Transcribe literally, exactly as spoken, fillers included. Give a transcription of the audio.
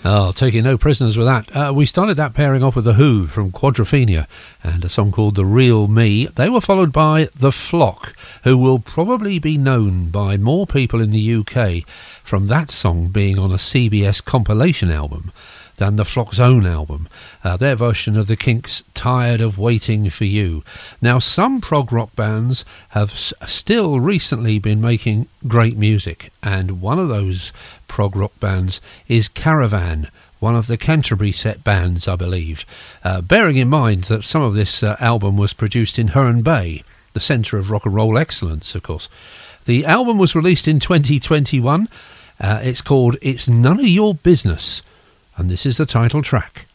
Oh, taking no prisoners with that. Uh, we started that pairing off with The Who from Quadrophenia and a song called The Real Me. They were followed by The Flock, who will probably be known by more people in the U K from that song being on a C B S compilation album than The Flock's own album, uh, their version of the Kinks' Tired of Waiting for You. Now, some prog rock bands have s- still recently been making great music, and one of those prog rock bands is Caravan, one of the Canterbury set bands, I believe. Uh, bearing in mind that some of this uh, album was produced in Herne Bay, the centre of rock and roll excellence, of course. The album was released in twenty twenty-one. Uh, it's called It's None of Your Business, and this is the title track.